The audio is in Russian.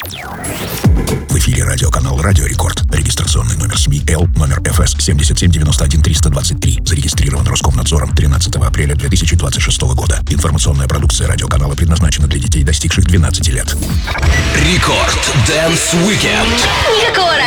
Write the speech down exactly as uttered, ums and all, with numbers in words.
В эфире радиоканал «Радио Рекорд». Регистрационный номер СМИ Л, номер эф эс семь семь девять один три два три. Зарегистрирован Роскомнадзором тринадцатого апреля две тысячи двадцать шестого года. Информационная продукция радиоканала предназначена для детей, достигших двенадцати лет. Рекорд Дэнс Уикенд. Никакого